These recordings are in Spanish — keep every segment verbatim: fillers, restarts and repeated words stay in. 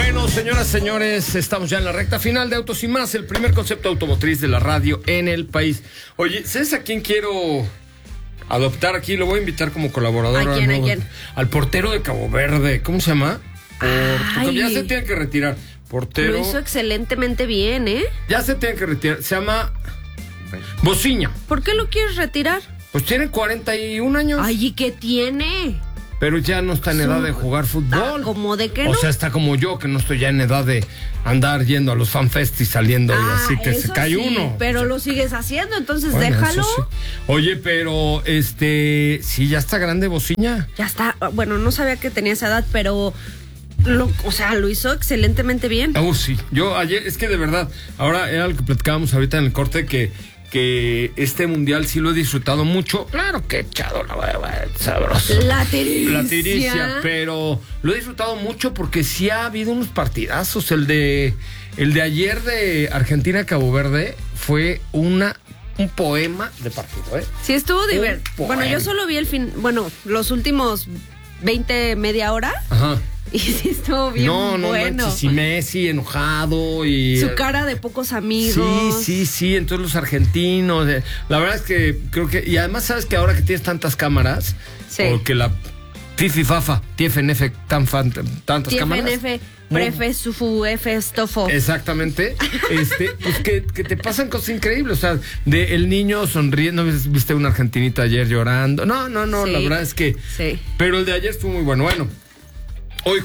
Bueno, señoras, señores, estamos ya en la recta final de Autos y Más, el primer concepto automotriz de la radio en el país. Oye, ¿sabes a quién quiero adoptar aquí? Lo voy a invitar como colaborador. ¿A quién, ¿no? a quién? Al portero de Cabo Verde. ¿Cómo se llama? Por, porque ya se tiene que retirar. Portero. Lo hizo excelentemente bien, ¿eh? Ya se tiene que retirar. Se llama Bociña. ¿Por qué lo quieres retirar? Pues tiene cuarenta y un años. Ay, ¿y qué tiene? Pero ya no está en edad de jugar fútbol. ¿Cómo de qué no? O sea, está como yo, que no estoy ya en edad de andar yendo a los fanfest y saliendo Ah, y así que eso se cae sí, uno. Pero o sea, lo sigues haciendo, entonces bueno, déjalo. eso sí. Oye, pero este, sí, ya está grande Bociña. Ya está. Bueno, no sabía que tenía esa edad, pero lo, o sea, lo hizo excelentemente bien. Oh, sí. Yo ayer, es que de verdad, ahora era lo que platicábamos ahorita en el corte, que que este mundial sí lo he disfrutado mucho. Claro que he echado la hueva, sabroso. La tiricia. La tiricia, pero lo he disfrutado mucho porque sí ha habido unos partidazos. El de el de ayer de Argentina-Cabo Verde fue una un poema de partido, ¿eh? Sí, estuvo divertido. poema. Bueno, yo solo vi el fin, bueno, los últimos veinte, media hora. Ajá. Y sí estuvo bien No, no, bueno. manches, y Messi enojado y... Su cara de pocos amigos. Sí, sí, sí, entonces los argentinos, eh, la verdad es que creo que, y además sabes que ahora que tienes tantas cámaras, Sí. porque la Fifi Fafa, T F N F, tan fan, tantas cámaras. T F N F, Prefe, Sufu, F, Estofo. Exactamente, este, pues que, que te pasan cosas increíbles, o sea, de el niño sonriendo, ¿no viste una argentinita ayer llorando? No, no, no, Sí. la verdad es que, Sí. pero el de ayer estuvo muy bueno, bueno. Hoy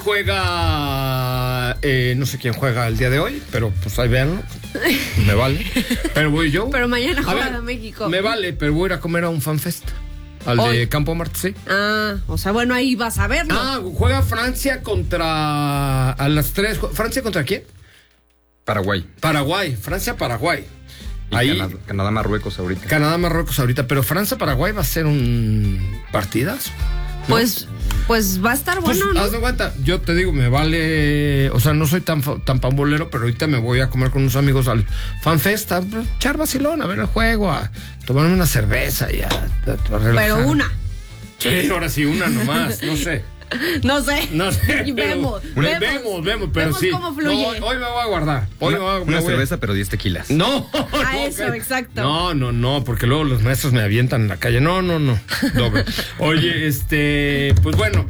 juega, eh, no sé quién juega el día de hoy, pero pues ahí véanlo, me vale. Pero voy yo. Pero mañana A juega ver, México. Me vale, pero voy a ir a comer a un fanfest. Al Hoy. de Campo Marte, sí. Ah, o sea, bueno, ahí vas a verlo. Ah, juega Francia contra, a las tres, ¿Francia contra quién? Paraguay. Paraguay, Francia-Paraguay. Y Ahí, Canadá, Canadá, Marruecos ahorita. Canadá-Marruecos ahorita, pero Francia-Paraguay va a ser un partidazo. ¿no? Pues, pues va a estar Pues, bueno, ¿no? haz de cuenta, yo te digo, me vale, o sea, no soy tan, fa- tan pambolero, pero ahorita me voy a comer con unos amigos al FanFest, a echar vacilón, a ver el juego, a tomarme una cerveza y a, a- a relajar. Pero una. Sí, ahora sí, una nomás, no sé. No sé. No sé. Y pero- vemos, vemos, vemos, vemos, vemos, pero vemos sí. cómo fluye. No, hoy, hoy me voy a guardar. Hoy Una, me voy a, me una voy a- cerveza, pero diez tequilas. No, A no, eso, que- exacto. No, no, no, porque luego los maestros me avientan en la calle. No, no, no. Doble. Oye, este, pues bueno,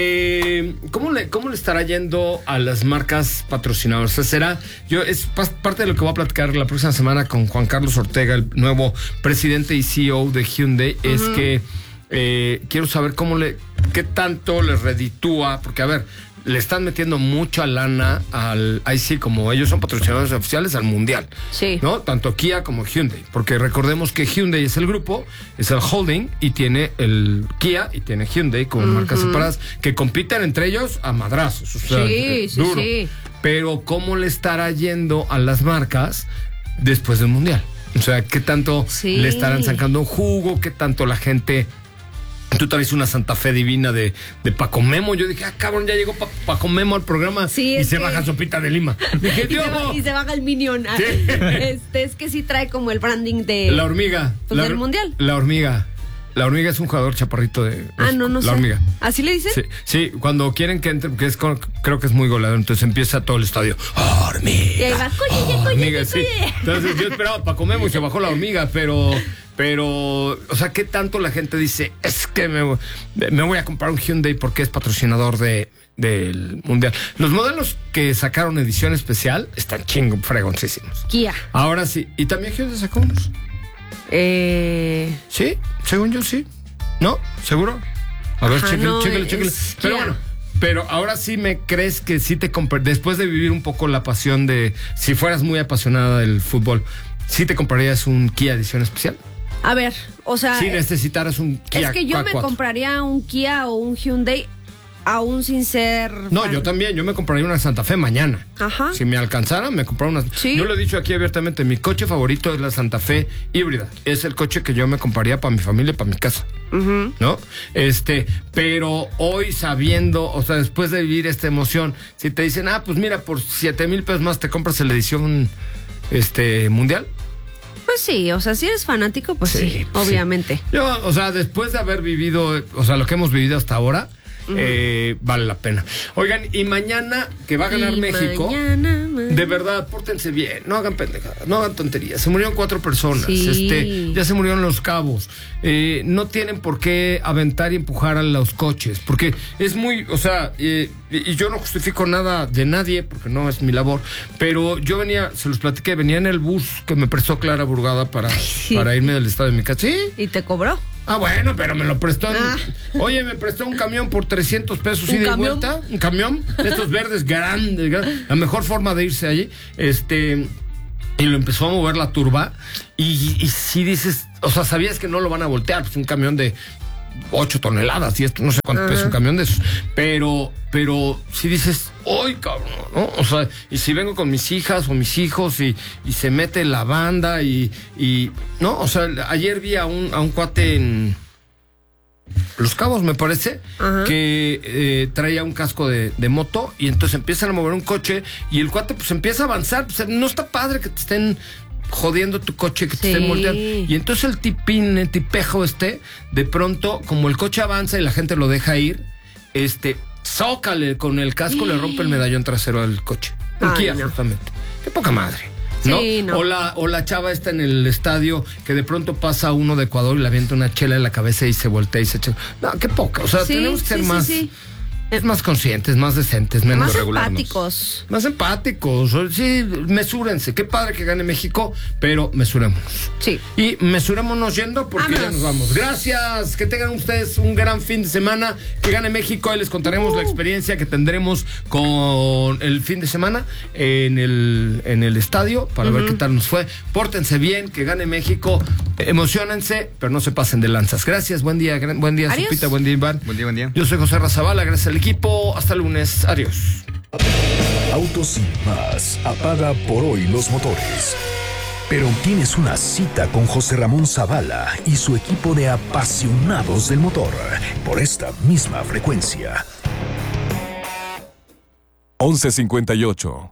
eh, ¿cómo le, cómo le estará yendo a las marcas patrocinadoras? O sea, será, yo es pas- parte de lo que voy a platicar la próxima semana con Juan Carlos Ortega, el nuevo presidente y C E O de Hyundai, es que eh, quiero saber cómo le, qué tanto le reditúa, porque a ver, le están metiendo mucha lana al, ahí sí, como ellos son patrocinadores oficiales al mundial. Sí. ¿No? Tanto Kia como Hyundai. Porque recordemos que Hyundai es el grupo, es el holding, y tiene el Kia y tiene Hyundai como marcas separadas que compiten entre ellos a madrazos. O sea, Sí, eh, sí, duro. sí. Pero ¿cómo le estará yendo a las marcas después del mundial? O sea, ¿qué tanto Sí. le estarán sacando un jugo? ¿Qué tanto la gente... Tú traes una Santa Fe divina de, de Paco Memo. Yo dije, ah, cabrón, ya llegó Pa- Paco Memo al programa Sí, y es se que- baja Sopita de Lima. Dije, Y se, Dios. va- y se baja el Minion. Ah, Sí. Este, es que sí trae como el branding de... La hormiga. Pues la, del mundial. La hormiga. La hormiga es un jugador chaparrito de... Ah, no, no la sé. hormiga. ¿Así le dicen? Sí, sí, cuando quieren que entre, porque es con- creo que es muy goleador, entonces empieza todo el estadio. ¡Hormiga! Y ahí va, coye, coye, Hormiga, coye, sí. coye. Entonces yo esperaba para comer y se bajó la hormiga, pero... Pero, o sea, ¿qué tanto la gente dice? Es que me, me voy a comprar un Hyundai porque es patrocinador de, del mundial. Los modelos que sacaron edición especial están chingo, fregoncísimos. Kia. Ahora sí, y también Hyundai sacó unos. Eh... Sí, según yo sí. ¿No? ¿Seguro? A ver, Ajá, chéquele, no, chéquele, es chéquele. Pero Kia. bueno, pero ahora sí me crees que sí te comprar, después de vivir un poco la pasión de, si fueras muy apasionada del fútbol, ¿sí te comprarías un Kia edición especial? A ver, o sea... Si necesitaras un Kia es que yo K me cuatro. compraría un Kia o un Hyundai aún sin ser... No, fan. yo también, yo me compraría una Santa Fe mañana. Ajá. Si me alcanzara, me compraría una. Sí. Yo lo he dicho aquí abiertamente, mi coche favorito es la Santa Fe híbrida. Es el coche que yo me compraría para mi familia y para mi casa. Ujú. ¿No? Este, pero hoy sabiendo, o sea, después de vivir esta emoción, si te dicen, ah, pues mira, por siete mil pesos más te compras la edición este mundial. Pues sí, o sea, si eres fanático, pues sí, Sí, pues obviamente. Yo, o sea, después de haber vivido, o sea, lo que hemos vivido hasta ahora, Uh-huh. eh, vale la pena. Oigan, y mañana que va a ganar Y México, mañana, mañana. de verdad, pórtense bien, no hagan pendejadas, no hagan tonterías. Se murieron cuatro personas, Sí. este, ya se murieron los cabos. Eh, no tienen por qué aventar y empujar a los coches, porque es muy, o sea, eh, y yo no justifico nada de nadie, porque no es mi labor, pero yo venía, se los platiqué, venía en el bus que me prestó Clara Burgada para, Sí. para irme del estado de mi casa. ¿Sí? ¿Y te cobró? Ah, bueno, pero me lo prestó. en- Ah. Oye, me prestó un camión por trescientos pesos ¿Un ida y camión? vuelta. Un camión de estos verdes grandes, grandes. La mejor forma de irse allí. Este. Y lo empezó a mover la turba. Y, y si dices, o sea, sabías que no lo van a voltear. Pues un camión de ocho toneladas y esto, no sé cuánto Ajá. pesa un camión de esos. Pero, pero si dices, ¡ay, cabrón! ¿No? O sea, y si vengo con mis hijas o mis hijos y, y se mete la banda y, y. No, o sea, ayer vi a un, a un cuate en Los Cabos, me parece, Ajá. que eh, traía un casco de, de moto y entonces empiezan a mover un coche y el cuate pues empieza a avanzar. Pues, no está padre que te estén jodiendo tu coche, que te Sí. estén volteando. Y entonces el tipín, el tipejo este, de pronto, como el coche avanza y la gente lo deja ir, este, zócale con el casco, le rompe el medallón trasero al coche. Un Ay, Kia, no. justamente. Qué poca madre. ¿No? Sí, no. O, la, o la chava está en el estadio que de pronto pasa uno de Ecuador y le avienta una chela en la cabeza y se voltea y se echa. No, qué poca. O sea, Sí, tenemos que ser sí, sí, más, sí. más conscientes, más decentes, menos Más regularnos. empáticos. Más empáticos. Sí, mesúrense. Qué padre que gane México, pero mesurémonos. Sí. Y mesurémonos yendo porque Vámonos. ya nos vamos. Gracias. Que tengan ustedes un gran fin de semana. Que gane México. Ahí les contaremos Uh. la experiencia que tendremos con el fin de semana en el, en el estadio para ver qué tal nos fue. Pórtense bien. Que gane México. Emocionense, pero no se pasen de lanzas. Gracias. Buen día. gran- Buen día, Adiós. Supita. Buen día, Iván. Buen día, buen día. Yo soy José Razabala. Gracias al equipo. Hasta el lunes. Adiós. Autos sin más, apaga por hoy los motores. Pero tienes una cita con José Ramón Zavala y su equipo de apasionados del motor por esta misma frecuencia. once cincuenta y ocho.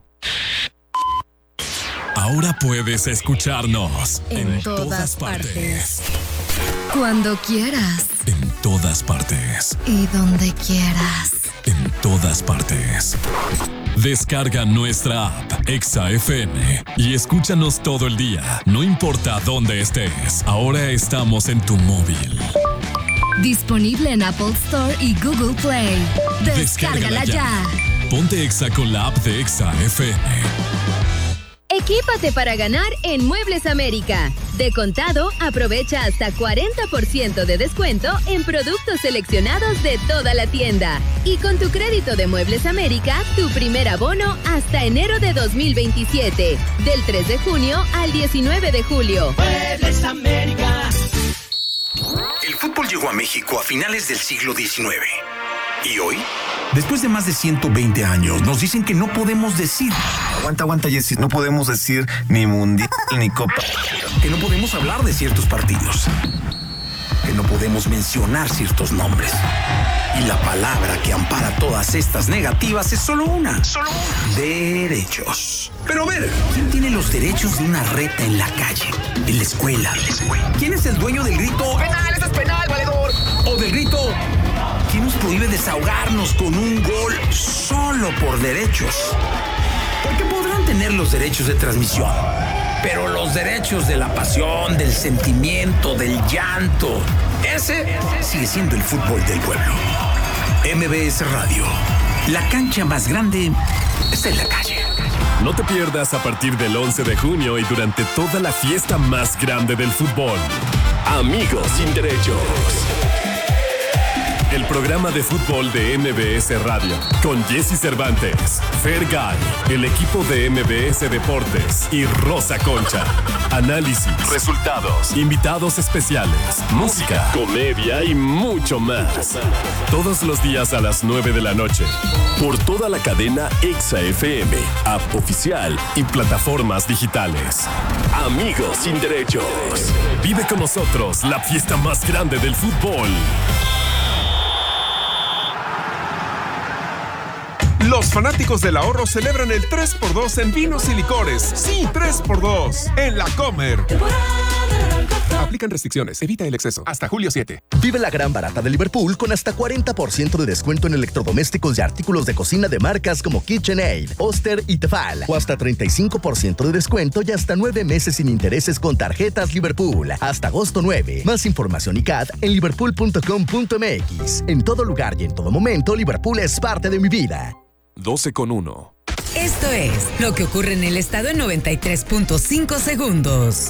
Ahora puedes escucharnos En todas partes. Cuando quieras. En todas partes. Y donde quieras. En todas partes. Descarga nuestra app Exa F M y escúchanos todo el día, no importa dónde estés. Ahora estamos en tu móvil. Disponible en Apple Store y Google Play. Descárgala ya. Ponte Exa con la app de Exa F M. Equípate para ganar en Muebles América. De contado, aprovecha hasta cuarenta por ciento de descuento en productos seleccionados de toda la tienda. Y con tu crédito de Muebles América, tu primer abono hasta enero de dos mil veintisiete. Del tres de junio al diecinueve de julio. Muebles América. El fútbol llegó a México a finales del siglo diecinueve. ¿Y hoy? Después de más de ciento veinte años, nos dicen que no podemos decir. Aguanta, aguanta, Jessy. No podemos decir ni mundial ni copa. Que no podemos hablar de ciertos partidos. Que no podemos mencionar ciertos nombres. Y la palabra que ampara todas estas negativas es solo una. Solo una. Derechos. Pero a ver, ¿quién tiene los derechos de una reta en la calle? En la escuela. ¿Quién es el dueño del grito? ¡Penal! ¡Eso es penal, valedor! O del grito. ¿Quién nos prohíbe desahogarnos con un gol solo por derechos? Porque podrán tener los derechos de transmisión, pero los derechos de la pasión, del sentimiento, del llanto, ese sigue siendo el fútbol del pueblo. M B S Radio, la cancha más grande está en la calle. No te pierdas a partir del once de junio y durante toda la fiesta más grande del fútbol. Amigos sin derechos. El programa de fútbol de M B S Radio, con Jesse Cervantes, Fergay, el equipo de M B S Deportes y Rosa Concha. Análisis, resultados, invitados especiales, música, comedia y mucho más. Todos los días a las nueve de la noche, por toda la cadena Exa F M, app oficial y plataformas digitales. Amigos sin derechos. Vive con nosotros la fiesta más grande del fútbol. Los fanáticos del ahorro celebran el tres por dos en vinos y licores. Sí, tres por dos en La Comer. Aplican restricciones. Evita el exceso. Hasta julio siete. Vive la gran barata de Liverpool con hasta cuarenta por ciento de descuento en electrodomésticos y artículos de cocina de marcas como KitchenAid, Oster y Tefal. O hasta treinta y cinco por ciento de descuento y hasta nueve meses sin intereses con tarjetas Liverpool. Hasta agosto nueve. Más información y C A D en liverpool punto com punto m x. En todo lugar y en todo momento, Liverpool es parte de mi vida. doce con uno. Esto es lo que ocurre en el estado en noventa y tres punto cinco segundos.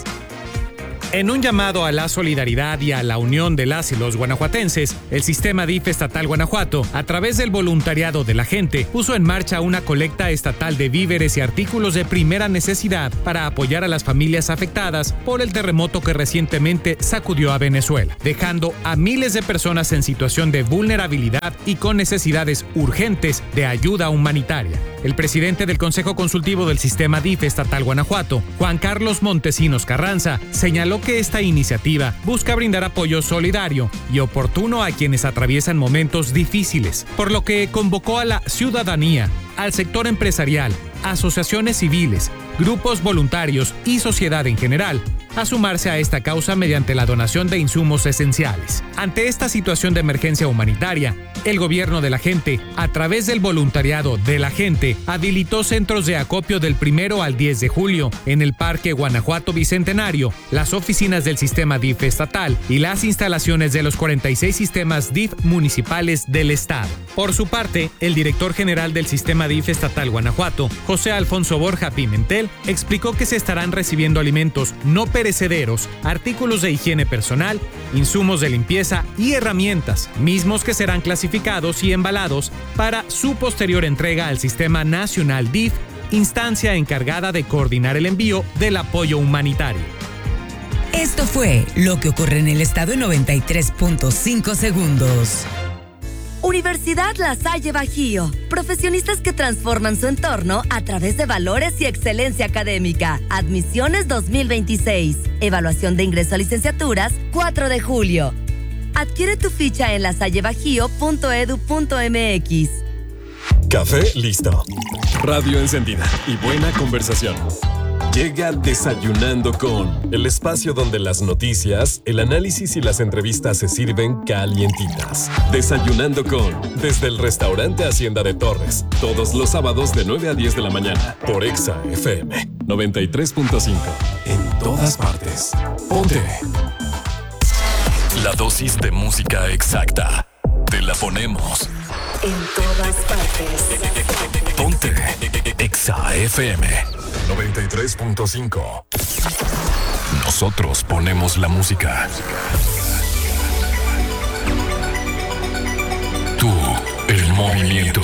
En un llamado a la solidaridad y a la unión de las y los guanajuatenses, el sistema D I F estatal Guanajuato, a través del voluntariado de la gente, puso en marcha una colecta estatal de víveres y artículos de primera necesidad para apoyar a las familias afectadas por el terremoto que recientemente sacudió a Venezuela, dejando a miles de personas en situación de vulnerabilidad y con necesidades urgentes de ayuda humanitaria. El presidente del Consejo Consultivo del Sistema D I F estatal Guanajuato, Juan Carlos Montesinos Carranza, señaló que esta iniciativa busca brindar apoyo solidario y oportuno a quienes atraviesan momentos difíciles, por lo que convocó a la ciudadanía, al sector empresarial, asociaciones civiles, grupos voluntarios y sociedad en general a sumarse a esta causa mediante la donación de insumos esenciales. Ante esta situación de emergencia humanitaria, el gobierno de la gente, a través del voluntariado de la gente, habilitó centros de acopio del primero al diez de julio en el Parque Guanajuato Bicentenario, las oficinas del sistema D I F estatal y las instalaciones de los cuarenta y seis sistemas D I F municipales del estado. Por su parte, el director general del sistema D I F estatal Guanajuato, José Alfonso Borja Pimentel, explicó que se estarán recibiendo alimentos no perecederos, artículos de higiene personal, insumos de limpieza y herramientas, mismos que serán clasificados y embalados para su posterior entrega al Sistema Nacional D I F, instancia encargada de coordinar el envío del apoyo humanitario. Esto fue lo que ocurre en el estado en noventa y tres punto cinco segundos. Universidad La Salle Bajío. Profesionistas que transforman su entorno a través de valores y excelencia académica. Admisiones dos mil veintiséis. Evaluación de ingreso a licenciaturas cuatro de julio. Adquiere tu ficha en lasallebajío punto edu punto m x. Café listo. Radio encendida y buena conversación. Llega Desayunando con, el espacio donde las noticias, el análisis y las entrevistas se sirven calientitas. Desayunando con, desde el restaurante Hacienda de Torres, todos los sábados de nueve a diez de la mañana, por Exa F M noventa y tres punto cinco. En todas partes. Ponte. La dosis de música exacta. Te la ponemos. En todas partes. Ponte. Exa F M noventa y tres punto cinco. Nosotros ponemos la música. Tú, el movimiento.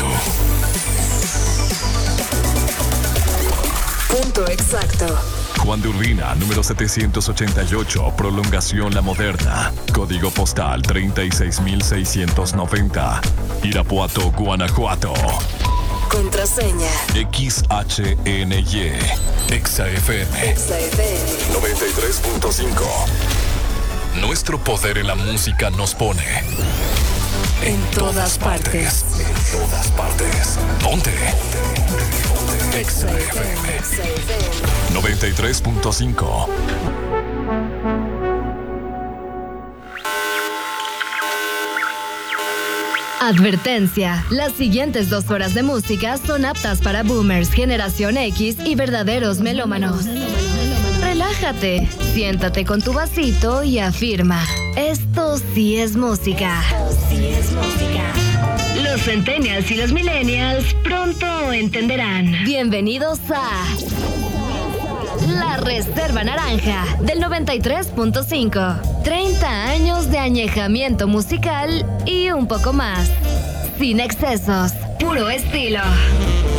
Punto exacto. Juan de Urbina, número setecientos ochenta y ocho, Prolongación La Moderna. Código postal treinta y seis mil seiscientos noventa. Irapuato, Guanajuato. Contraseña X H N Y. Exa F M Exa F M noventa y tres punto cinco. Nuestro poder en la música nos pone en, en todas, todas partes. partes. En todas partes. Ponte. Exa F M noventa y tres punto cinco. Advertencia. Las siguientes dos horas de música son aptas para boomers, generación X y verdaderos melómanos. Relájate, siéntate con tu vasito y afirma: esto sí es música. Esto sí es música. Los centennials y los millennials pronto entenderán. Bienvenidos a La Reserva Naranja del noventa y tres punto cinco. treinta años de añejamiento musical y un poco más. Sin excesos, puro estilo.